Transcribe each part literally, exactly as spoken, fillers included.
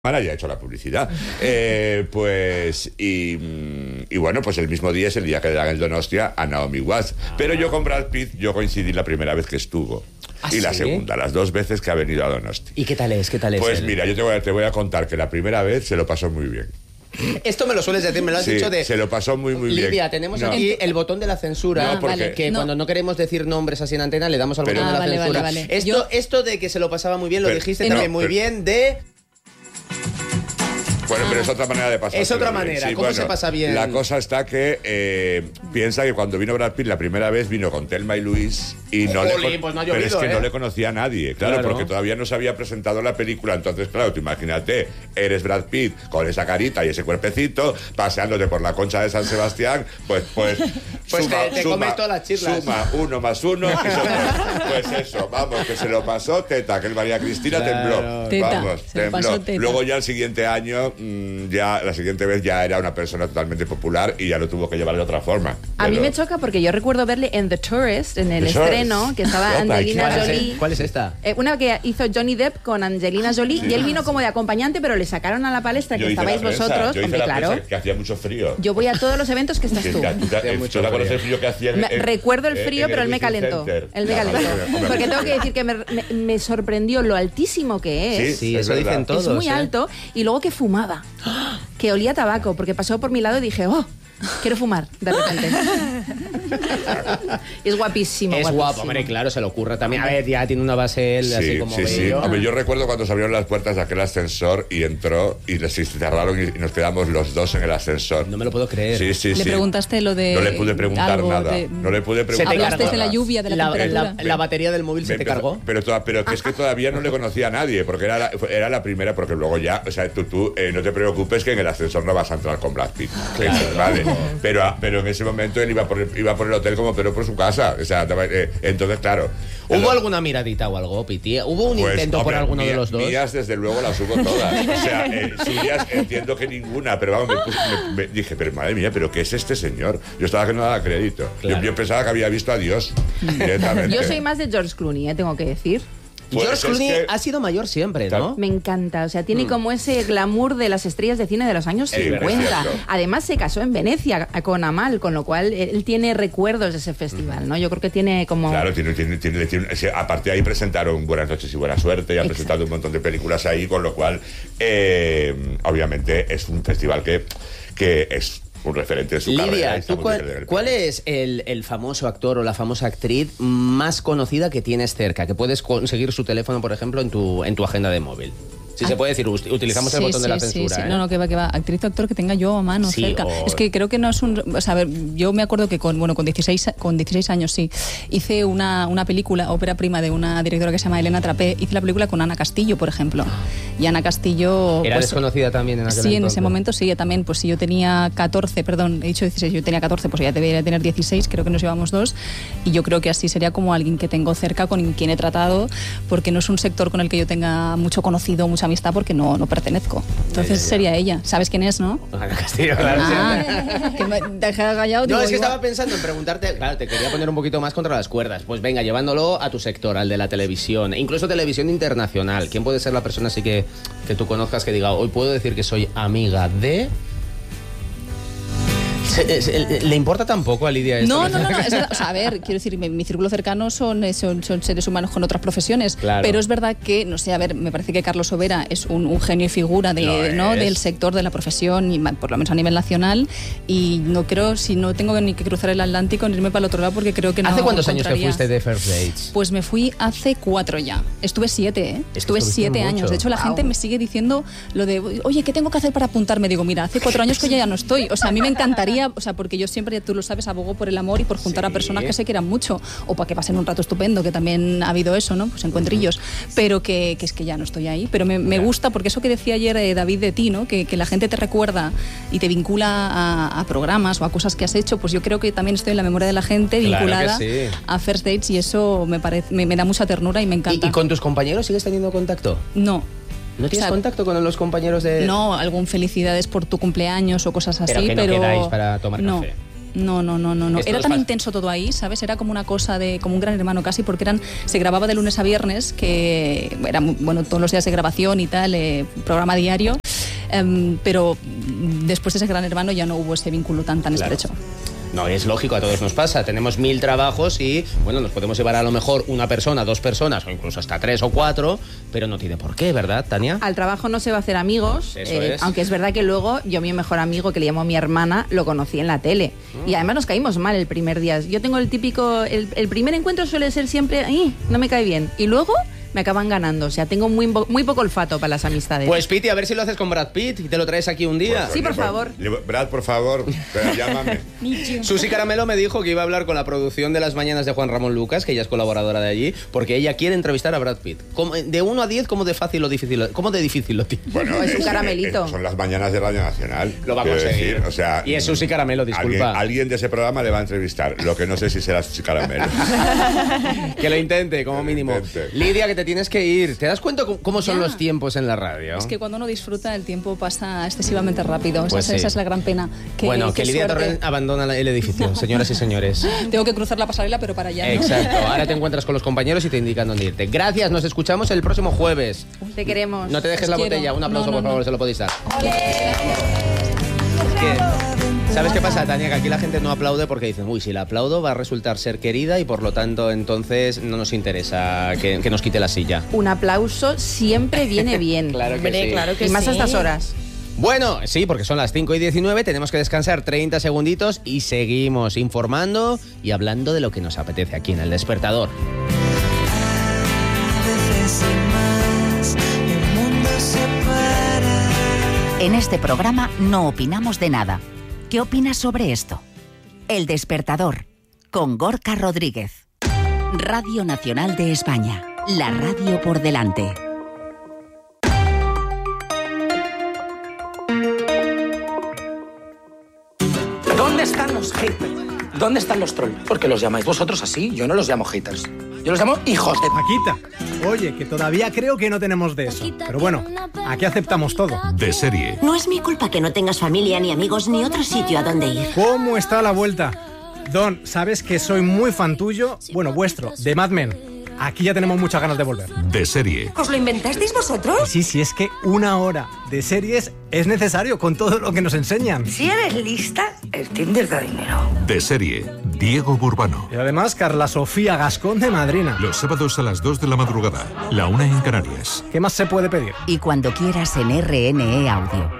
ya ha hecho la publicidad. Eh, pues, y, y bueno, pues el mismo día es el día que le dan el Donostia a Naomi Watts. Ah. Pero yo con Brad Pitt, yo coincidí la primera vez que estuvo. ¿Ah, y la sí? segunda, las dos veces que ha venido a Donosti. ¿Y qué tal es? ¿Qué tal es? Pues él? mira, yo te voy, a, te voy a contar que la primera vez se lo pasó muy bien. Esto me lo sueles decir, me lo has sí, dicho de... se lo pasó muy, muy Lidia, bien. Lidia, tenemos no. aquí el botón de la censura, no, porque... vale, que no. cuando no queremos decir nombres así en antena le damos al pero... botón ah, de la vale, censura. Vale, vale. Esto, Yo... esto de que se lo pasaba muy bien, lo pero, dijiste no, también muy pero... bien de... Bueno, pero es otra manera de pasar. Es otra manera. Sí, ¿Cómo bueno, se pasa bien? La cosa está que eh, piensa que cuando vino Brad Pitt la primera vez vino con Thelma y Luis y no Jolín, le pues no ha pero llovido, es que ¿eh? no le conocía a nadie, claro, claro, porque todavía no se había presentado la película. Entonces, claro, tú imagínate, eres Brad Pitt con esa carita y ese cuerpecito paseándote por la Concha de San Sebastián, pues pues pues suma, te, te suma, comes todas las chirlas. Suma uno más uno y son, pues eso, vamos, que se lo pasó teta, que el María Cristina claro. tembló. Teta, vamos, se tembló. pasó teta. Luego ya el siguiente año mmm, ya la siguiente vez ya era una persona totalmente popular y ya lo tuvo que llevar de otra forma. A pero... mí me choca porque yo recuerdo verle en The Tourist, en el The estreno, Tourist. que estaba Opa, Angelina ¿cuál Jolie. Es, ¿Cuál es esta? Eh, una que hizo Johnny Depp con Angelina Jolie sí. y él vino como de acompañante, pero le sacaron a la palestra yo que estabais vosotros. Yo hice hombre, la claro. prensa, que hacía mucho frío. Yo voy a todos los eventos que estás tú. ¿Tú te acuerdas del frío que hacía? Me, recuerdo el frío, pero él me calentó. Él me calentó. Porque tengo que decir que me, me, me sorprendió lo altísimo que es. Sí, sí, eso dicen todos. Es muy ¿eh? alto. Y luego que fumaba. Que olía a tabaco, porque pasó por mi lado y dije, oh, quiero fumar, de repente. Es guapísimo. Es guapísimo. guapo, hombre, claro, se le ocurre también. A ver, ya tiene una base él, sí, así como sí, bello. sí. Hombre, yo recuerdo cuando se abrieron las puertas de aquel ascensor y entró y se cerraron y nos quedamos los dos en el ascensor. No me lo puedo creer. Sí, sí, ¿Le sí. preguntaste lo de...? No le pude preguntar nada. De... No le pude preguntar ¿Hablaste nada. de la lluvia, de la, la temperatura? La, la batería del móvil se te cargó. Pero, pero, pero que es que todavía no le conocía a nadie, porque era la, era la primera, porque luego ya, o sea, tú, tú eh, no te preocupes que en el ascensor no vas a entrar con Brad Pitt. Claro. Eso, vale. Pero, pero en ese momento él iba por, iba por el hotel como pero por su casa. O sea, eh, entonces, claro. ¿Hubo el, alguna miradita o algo, Piti? ¿Hubo un pues, intento hombre, por alguno mía, de los dos? Mías, desde luego, las hubo todas. O sea, eh, suyas entiendo que ninguna, pero vamos, me, puse, me, me dije, pero madre mía, ¿pero qué es este señor? Yo estaba que no daba crédito. Claro. Yo, yo pensaba que había visto a Dios directamente. Yo soy más de George Clooney, eh, tengo que decir. Pues George Clooney es que... ha sido mayor siempre, ¿no? Me encanta, o sea, tiene mm. como ese glamour de las estrellas de cine de los años sí, cincuenta. Además se casó en Venecia con Amal, con lo cual él tiene recuerdos de ese festival, ¿no? Yo creo que tiene como... Claro, tiene, tiene, tiene, tiene aparte de ahí presentaron Buenas noches y buena suerte y han Exacto. presentado un montón de películas ahí, con lo cual eh, obviamente es un festival que, que es un referente de su Lidia, carrera. ¿tú cuál, ¿cuál es el, el famoso actor o la famosa actriz más conocida que tienes cerca? Que puedes conseguir su teléfono, por ejemplo, en tu, en tu agenda de móvil. Si ah, se puede decir, utilizamos sí, el botón sí, de la sí, censura. Sí, sí. ¿eh? No, no, que va, que va. Actriz o actor que tenga yo a mano sí, cerca. O... Es que creo que no es un... O sea, a ver, yo me acuerdo que con, bueno, con, dieciséis, con dieciséis años, sí, hice una, una película, ópera prima de una directora que se llama Elena Trapé. Hice la película con Ana Castillo, por ejemplo. Y Ana Castillo... ¿Era pues, desconocida también en aquel Sí, entonces? En ese momento sí, ella también. Pues si yo tenía catorce, perdón, he dicho dieciséis, yo tenía catorce, pues ella debería tener dieciséis, creo que nos llevamos dos. Y yo creo que así sería como alguien que tengo cerca, con quien he tratado, porque no es un sector con el que yo tenga mucho conocido, mucha amistad, porque no, no pertenezco. Entonces ya, ya, ya. sería ella. ¿Sabes quién es, no? Ana Castillo, claro. Ah, que me dejé callado. No, digo, es que igual. estaba pensando en preguntarte, claro, te quería poner un poquito más contra las cuerdas. Pues venga, llevándolo a tu sector, al de la televisión, incluso televisión internacional. ¿Quién puede ser la persona así que, que tú conozcas que diga, hoy puedo decir que soy amiga de... ¿Le importa tampoco a Lidia esto? No, no, no, no. Es verdad, o sea, a ver, quiero decir, mi, mi círculo cercano son, son, son seres humanos con otras profesiones, claro. pero es verdad que, no sé, a ver, me parece que Carlos Sobera es un, un genio y figura de, ¿no? del sector, de la profesión, y por lo menos a nivel nacional, y no creo, si no tengo ni que cruzar el Atlántico ni irme para el otro lado, porque creo que no. ¿Hace cuántos años que fuiste de First Dates? Pues me fui hace cuatro ya. Estuve siete, ¿eh? Estuve siete mucho. años. De hecho, la wow. gente me sigue diciendo lo de, oye, ¿qué tengo que hacer para apuntarme? Digo, mira, hace cuatro años que yo ya no estoy. O sea, a mí me encantaría, o sea, porque yo siempre, tú lo sabes, abogo por el amor y por juntar sí. a personas que se quieran mucho, o para que pasen un rato estupendo, que también ha habido eso, ¿no? Pues encuentrillos, pero que, que es que ya no estoy ahí. Pero me, me gusta, porque eso que decía ayer eh, David de ti, ¿no? Que, que la gente te recuerda y te vincula a, a programas o a cosas que has hecho, pues yo creo que también estoy en la memoria de la gente vinculada claro sí. a First Dates, y eso me, parece, me, me da mucha ternura y me encanta. ¿Y, ¿Y con tus compañeros sigues teniendo contacto? No. ¿No tienes o sea, contacto con los compañeros de...? No, algún felicidades por tu cumpleaños o cosas así, pero... que no pero quedáis para tomar no. café. No, no, no, no. no. Era tan intenso todo ahí, ¿sabes? Era como una cosa de, como un Gran Hermano casi, porque eran, se grababa de lunes a viernes, que era, bueno, todos los días de grabación y tal, eh, programa diario, eh, pero después de ese Gran Hermano ya no hubo ese vínculo tan, tan claro. estrecho. No, es lógico, a todos nos pasa. Tenemos mil trabajos y, bueno, nos podemos llevar a lo mejor una persona, dos personas, o incluso hasta tres o cuatro, pero no tiene por qué, ¿verdad, Tania? Al trabajo no se va a hacer amigos, eh, es. aunque es verdad que luego yo, mi mejor amigo, que le llamo mi hermana, lo conocí en la tele. Mm. Y además nos caímos mal el primer día. Yo tengo el típico, el, el primer encuentro suele ser siempre, ¡ay, no me cae bien! Y luego me acaban ganando. O sea, tengo muy, muy poco olfato para las amistades. Pues, Piti, a ver si lo haces con Brad Pitt y te lo traes aquí un día. Pues, sí, por favor. Brad, por favor, pero llámame. Susi Caramelo me dijo que iba a hablar con la producción de Las Mañanas de Juan Ramón Lucas, que ella es colaboradora de allí, porque ella quiere entrevistar a Brad Pitt. ¿Cómo, de uno a diez, ¿cómo de fácil o difícil? ¿Cómo de difícil lo tiene? Bueno, es es un caramelito. Es, son Las Mañanas de Radio Nacional. Lo va a conseguir. Decir, o sea, y es Susi Caramelo, disculpa. Alguien, alguien de ese programa le va a entrevistar. Lo que no sé si será Susi Caramelo. Que lo intente, como mínimo. Intente. Lidia, que te tienes que ir. ¿Te das cuenta cómo son ya. los tiempos en la radio? Es que cuando uno disfruta, el tiempo pasa excesivamente rápido. Pues esa, sí. esa es la gran pena. Que, bueno, que Lidia suerte. Torrent abandona el edificio, señoras y señores. Tengo que cruzar la pasarela, pero para allá, ¿no? Exacto. Ahora te encuentras con los compañeros y te indican dónde irte. Gracias, nos escuchamos el próximo jueves. Te queremos. No te dejes Os la quiero. botella. Un aplauso, no, no, por favor, no. se lo podéis dar. Que, ¿sabes qué pasa, Tania? Que aquí la gente no aplaude porque dicen, uy, si la aplaudo va a resultar ser querida y por lo tanto entonces no nos interesa que, que nos quite la silla. Un aplauso siempre viene bien. Claro que Hombre, sí. Claro que y más sí. a estas horas. Bueno, sí, porque son las cinco y diecinueve, tenemos que descansar treinta segunditos y seguimos informando y hablando de lo que nos apetece aquí en El Despertador. En este programa no opinamos de nada. ¿Qué opinas sobre esto? El Despertador, con Gorka Rodríguez. Radio Nacional de España, la radio por delante. ¿Dónde están los haters? ¿Dónde están los trolls? ¿Por qué los llamáis vosotros así? Yo no los llamo haters. Yo los llamo hijos de... Paquita, oye, que todavía creo que no tenemos de eso. Pero bueno, aquí aceptamos todo. De serie. No es mi culpa que no tengas familia, ni amigos, ni otro sitio a donde ir. ¿Cómo está la vuelta? Don, sabes que soy muy fan tuyo, bueno, vuestro, de Mad Men. Aquí ya tenemos muchas ganas de volver. De serie. ¿Os lo inventasteis vosotros? Sí, sí, es que una hora de series es necesario con todo lo que nos enseñan. Si eres lista, el Tinder da dinero. De serie. Diego Burbano. Y además, Carla Sofía Gascón de madrina. Los sábados a las dos de la madrugada. La una en Canarias. ¿Qué más se puede pedir? Y cuando quieras en R N E Audio.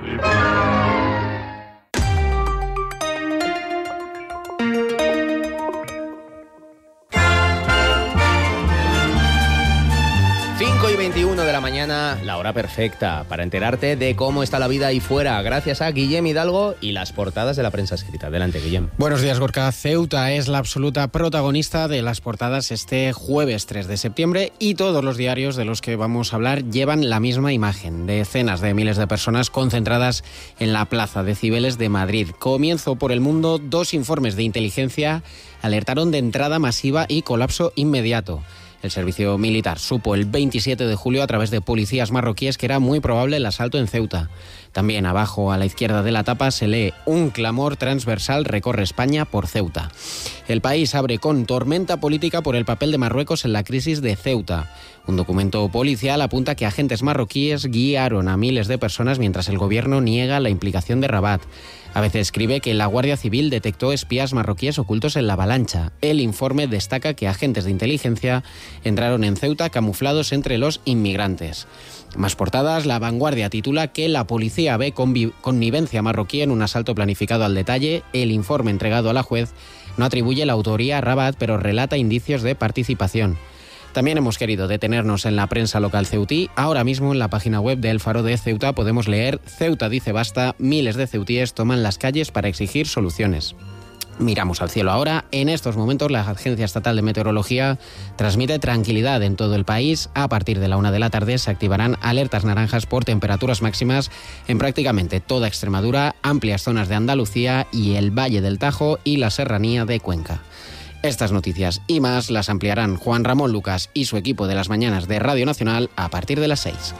cinco y veintiuno de la mañana, la hora perfecta para enterarte de cómo está la vida ahí fuera, gracias a Guillem Hidalgo y las portadas de la prensa escrita. Adelante, Guillem. Buenos días, Gorka. Ceuta es la absoluta protagonista de las portadas este jueves tres de septiembre y todos los diarios de los que vamos a hablar llevan la misma imagen. Decenas de miles de personas concentradas en la Plaza de Cibeles de Madrid. Comienzo por El Mundo, dos informes de inteligencia alertaron de entrada masiva y colapso inmediato. El servicio militar supo el veintisiete de julio a través de policías marroquíes que era muy probable el asalto en Ceuta. También abajo a la izquierda de la tapa se lee: un clamor transversal recorre España por Ceuta. El País abre con tormenta política por el papel de Marruecos en la crisis de Ceuta. Un documento policial apunta que agentes marroquíes guiaron a miles de personas mientras el gobierno niega la implicación de Rabat. A veces escribe que la Guardia Civil detectó espías marroquíes ocultos en la avalancha. El informe destaca que agentes de inteligencia entraron en Ceuta camuflados entre los inmigrantes. Más portadas, La Vanguardia titula que la policía ve connivencia marroquí en un asalto planificado al detalle. El informe entregado a la juez no atribuye la autoría a Rabat, pero relata indicios de participación. También hemos querido detenernos en la prensa local ceutí. Ahora mismo en la página web de El Faro de Ceuta podemos leer: Ceuta dice basta, miles de ceutíes toman las calles para exigir soluciones. Miramos al cielo ahora. En estos momentos la Agencia Estatal de Meteorología transmite tranquilidad en todo el país. A partir de la una de la tarde se activarán alertas naranjas por temperaturas máximas en prácticamente toda Extremadura, amplias zonas de Andalucía y el Valle del Tajo y la Serranía de Cuenca. Estas noticias y más las ampliarán Juan Ramón Lucas y su equipo de las mañanas de Radio Nacional a partir de las seis.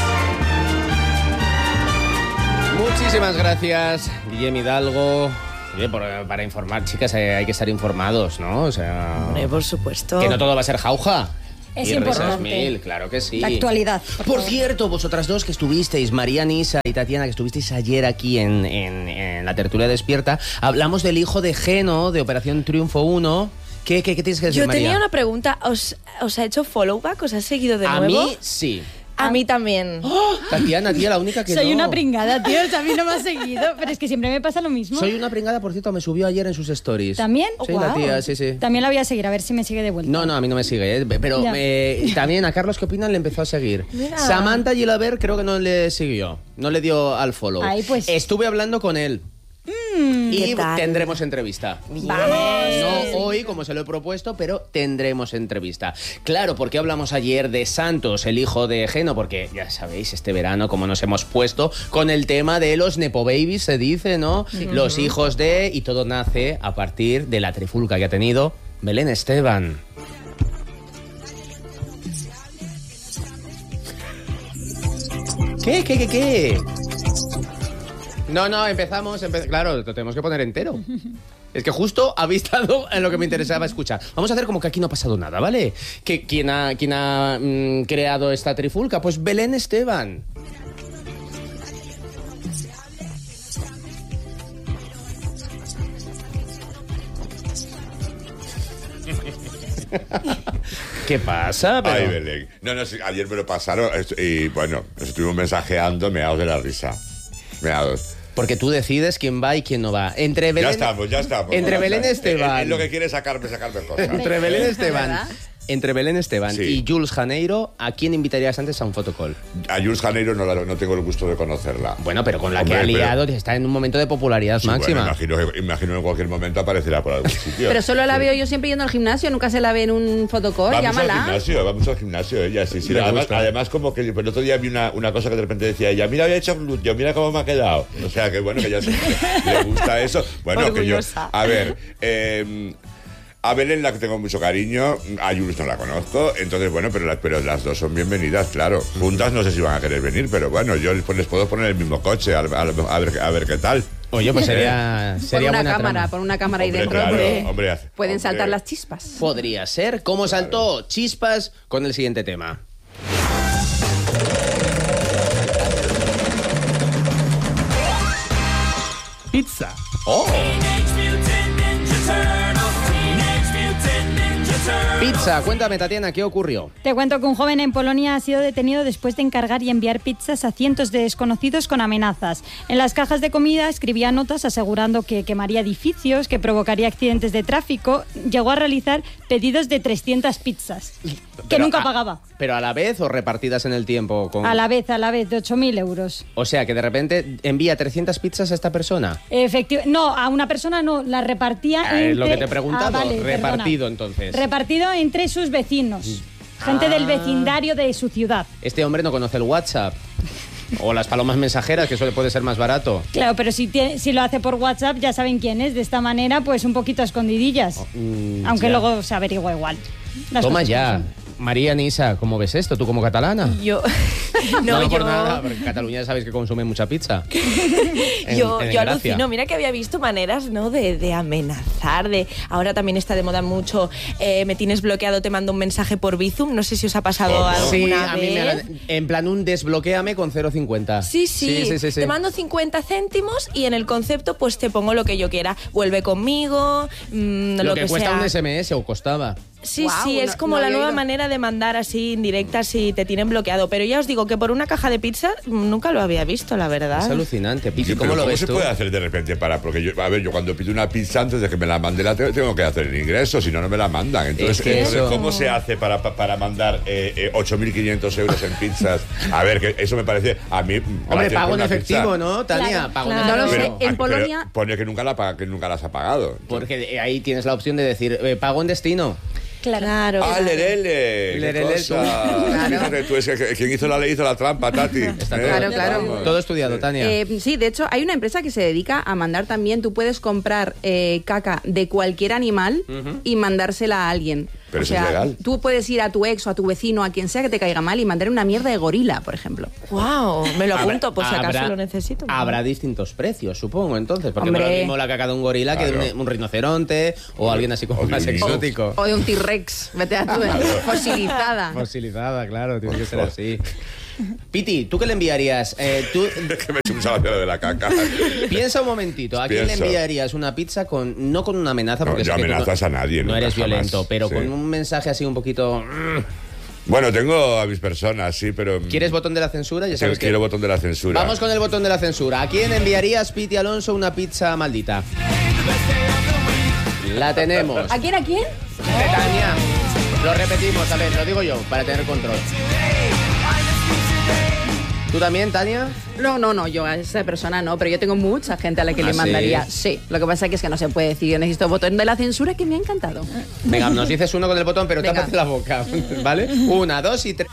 Muchísimas gracias, Guillem Hidalgo. Oye, por, para informar, chicas, hay, hay que estar informados, ¿no? O sea... Hombre, por supuesto. Que no todo va a ser jauja. Es y importante. risas mil, claro que sí. La actualidad. Por, por cierto, vosotras dos que estuvisteis, María Nisa y Tatiana, que estuvisteis ayer aquí en, en, en la tertulia despierta, hablamos del hijo de Geno, de Operación Triunfo uno. ¿Qué, qué, qué tienes que decir, Yo María? tenía una pregunta. ¿Os, ¿Os ha hecho follow back? ¿Os ha seguido de A nuevo? mí, sí. A mí también. ¡Oh! Tatiana, tía, la única que Soy no. una pringada, tío. A mí no me ha seguido. Pero es que siempre me pasa lo mismo. Soy una pringada, por cierto, me subió ayer en sus stories. ¿También? Sí, Oh, la wow. tía, sí, sí. También la voy a seguir, a ver si me sigue de vuelta. No, no, a mí no me sigue, ¿eh? Pero Ya. eh, también a Carlos, ¿qué opinan? Le empezó a seguir. Mira. Samantha Gilaber creo que no le siguió. No le dio al follow. Ahí, pues. Estuve hablando con él. Mm, Y ¿Qué tal? tendremos entrevista. No hoy, como se lo he propuesto, pero tendremos entrevista. Claro, porque hablamos ayer de Santos, el hijo de Geno, porque ya sabéis, este verano, como nos hemos puesto con el tema de los Nepo Babies, se dice, ¿no? Los hijos de... Y todo nace a partir de la trifulca que ha tenido Belén Esteban. ¿Qué, qué, qué, qué? No, no, empezamos, empe- claro, lo tenemos que poner entero. Es que justo habéis estado en lo que me interesaba escuchar. Vamos a hacer como que aquí no ha pasado nada, ¿vale? Que ¿Quién ha, quién ha mm, creado esta trifulca? Pues Belén Esteban. ¿Qué pasa? Pero- Ay, Belén. No, no, sí, ayer me lo pasaron est- y bueno, nos estuvimos mensajeando meados de la risa. Meados. Porque tú decides quién va y quién no va. Entre Belén, Ya estamos, ya estamos. Entre Ya Belén está. Esteban. Es, es lo que quiere sacarme, sacarme cosas. Entre Belén Esteban. ¿Verdad? Entre Belén Esteban Sí. y Jules Janeiro, ¿a quién invitarías antes a un fotocall? A Jules Janeiro no, la- no tengo el gusto de conocerla. Bueno, pero con la Hombre, que ha pero- liado está en un momento de popularidad Sí, máxima. bueno, imagino, que- imagino en cualquier momento aparecerá por algún sitio. Pero solo la veo yo siempre yendo al gimnasio, nunca se la ve en un fotocall, Vamos llámala. al gimnasio, vamos al gimnasio ella, sí, sí. Me Además, gusta. además, como que el otro día vi una, una cosa que de repente decía ella, mira, había hecho glúteo, mira cómo me ha quedado. O sea, que bueno, que ya se, le gusta eso. Bueno, que yo, Orgullosa. a ver, eh, a Belén la que tengo mucho cariño, a Jules no la conozco, entonces bueno, pero, las- pero las dos son bienvenidas, claro. Juntas no sé si van a querer venir, pero bueno, yo les, les puedo poner el mismo coche, a, a- a ver, a ver qué tal. Oye, pues sería, Pon sería una buena cámara, trama. pon una cámara ahí Hombre, dentro. claro, hombre. hombre, hace- Pueden hombre. saltar las chispas. Podría ser. ¿Cómo saltó chispas con el siguiente tema? Pizza. ¡Oh! Pizza, cuéntame, Tatiana, ¿qué ocurrió? Te cuento que un joven en Polonia ha sido detenido después de encargar y enviar pizzas a cientos de desconocidos con amenazas. En las cajas de comida escribía notas asegurando que quemaría edificios, que provocaría accidentes de tráfico. Llegó a realizar pedidos de trescientas pizzas, que Pero nunca a- pagaba. ¿Pero a la vez o repartidas en el tiempo? Con... A la vez, a la vez, de ocho mil euros. O sea, que de repente envía trescientas pizzas a esta persona. Efectivo, no, a una persona no, la repartía Ah, es entre... lo que te he preguntado, Ah, vale, repartido, perdona. entonces. Repartido entre sus vecinos, gente Ah. del vecindario de su ciudad. Este hombre no conoce el WhatsApp. O las palomas mensajeras, que eso le puede ser más barato. Claro, pero si, tiene- si lo hace por WhatsApp ya saben quién es. De esta manera, pues un poquito a escondidillas. Mm, Aunque ya. luego se averigua igual. Las Toma cosas ya. como son. María Nisa, ¿cómo ves esto? ¿Tú como catalana? Yo. No, No, no por yo. nada, porque en Cataluña ya sabéis que consume mucha pizza. En- yo en yo Gracia. alucino, mira que había visto maneras, ¿no? De, de amenazar, de ahora también está de moda mucho, eh, me tienes bloqueado, te mando un mensaje por Bizum, no sé si os ha pasado alguna Sí, a mí me vez. han- en plan un desbloqueame con cero coma cincuenta. Sí, sí. Sí, sí, sí, sí. Te mando cincuenta céntimos y en el concepto pues te pongo lo que yo quiera. Vuelve conmigo, mm, lo, Lo que, cuesta sea. un S M S o costaba. Sí, Guau, sí, es no- como no la había nueva oído. manera de mandar así indirectas si te tienen bloqueado. Pero ya os digo que por una caja de pizza mm, nunca lo había visto, la verdad. Es alucinante. Sí, Pipi, pero ¿cómo lo ves se tú? puede hacer de repente para? Porque yo, a ver, yo cuando pido una pizza antes de que me la mande la te- tengo que hacer el ingreso, si no, no me la mandan. Entonces, Es que entonces, eso- ¿cómo se hace para, pa- para mandar eh, eh, ocho mil quinientos euros en pizzas? A ver, que eso me parece a mí... Hombre, gracias pago por en una efectivo, pizza. ¿no, Tania? Claro, Pago en claro. No lo efectivo. sé. En ah, pero Polonia- pone que nunca, la, paga- que nunca las ha pagado. Porque ahí tienes la opción de decir, eh, pago en destino. Claro. ¡Ah, lerele! ¡Qué Lerele, cosa! tú. Fíjate tú, es que quien hizo la ley hizo la trampa, Tati. Está ¿Eh? Claro, claro. Vamos. Todo estudiado, Tania. Eh, sí, de hecho, hay una empresa que se dedica a mandar también. Tú puedes comprar eh, caca de cualquier animal y mandársela a alguien. Pero o eso sea, es legal. tú puedes ir a tu ex o a tu vecino, a quien sea que te caiga mal, y mandar una mierda de gorila, por ejemplo. Wow, me lo apunto, por si acaso Habrá- lo necesito. Habrá distintos precios, supongo, entonces. Porque Hombre. no es lo mismo la caca de un gorila Claro. que de un, un rinoceronte o alguien así como O de más un niño. exótico. O de un T-Rex, vete a tu fosilizada. Fosilizada, claro, tiene que ser así. Piti, ¿tú qué le enviarías? Eh, tú, Es que me he hecho un salario de la caca. piensa un momentito, ¿a quién le Pienso. enviarías una pizza con no con una amenaza? No, Porque yo sé que tú amenazas no, a nadie, No nunca, eres jamás. violento, pero Sí. con un mensaje así un poquito... mm. Bueno, tengo a mis personas, sí, pero... ¿Quieres botón de la censura? Ya Quiero, sabes que... quiero botón de la censura. Vamos con el botón de la censura. ¿A quién enviarías, Piti Alonso, una pizza maldita? La tenemos. ¿A quién, a quién? De Tania. Lo repetimos, a ver, lo digo yo, para tener control. ¿Tú también, Tania? No, no, no, yo a esa persona no, pero yo tengo mucha gente a la que ¿Ah, le sí? mandaría. Sí, lo que pasa es que no se puede decir. Yo necesito botón de la censura que me ha encantado. Venga, nos dices uno con el botón, pero Venga. tápate la boca, ¿vale? Una, dos y tres.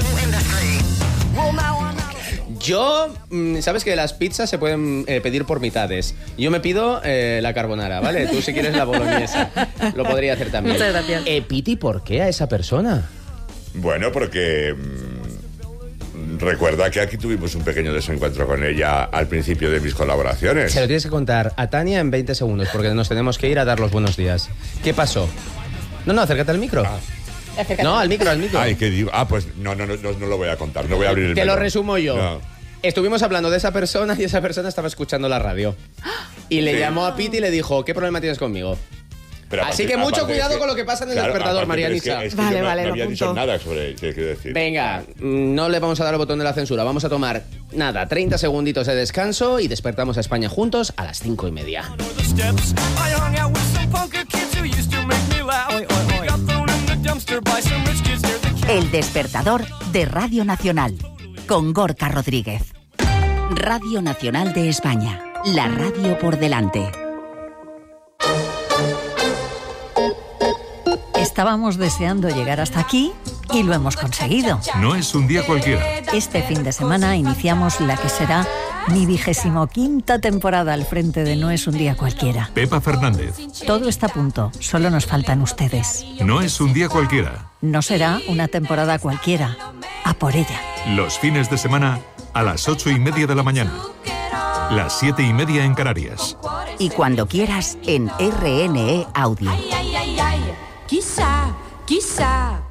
Yo, mm, sabes que las pizzas se pueden eh, pedir por mitades. Yo me pido eh, la carbonara, ¿vale? Tú si quieres la boloñesa. Lo podría hacer también. Muchas gracias. Eh, Piti, ¿por qué a esa persona? Bueno, porque... mm, recuerda que aquí tuvimos un pequeño desencuentro con ella al principio de mis colaboraciones. Se lo tienes que contar a Tania en veinte segundos, porque nos tenemos que ir a dar los buenos días. ¿Qué pasó? No, no, acércate al micro. No, al micro, al micro. Ay, ¿qué digo? Ah, pues no, no, no, no, no lo voy a contar, no voy a abrir el Te lo melón. resumo yo. No. Estuvimos hablando de esa persona y esa persona estaba escuchando la radio. Y le Sí. llamó a Piti y le dijo, ¿qué problema tienes conmigo? Pero Así aparte- que mucho aparte cuidado es que- con lo que pasa en el claro, despertador, aparte, pero es que- Marianisa. es que Vale, yo no- vale, no lo había dicho apunto. nada sobre qué quiero decir. Venga, mm, no le vamos a dar el botón de la censura. Vamos a tomar, nada, treinta segunditos de descanso y despertamos a España juntos a las cinco y media. El despertador de Radio Nacional con Gorka Rodríguez. Radio Nacional de España, la radio por delante. Estábamos deseando llegar hasta aquí y lo hemos conseguido. No es un día cualquiera. Este fin de semana iniciamos la que será mi vigésimo quinta temporada al frente de No es un día cualquiera. Pepa Fernández. Todo está a punto, solo nos faltan ustedes. No es un día cualquiera. No será una temporada cualquiera. A por ella. Los fines de semana a las ocho y media de la mañana. Las siete y media en Canarias. Y cuando quieras en R N E Audio. Quizá, quizá